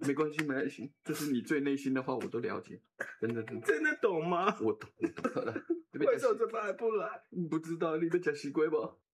没关系，没关系，这是你最内心的话，我都了解，真的。 真的懂吗？ 我懂了。 为什么这班还不来？ 不知道你被讲习惯吧？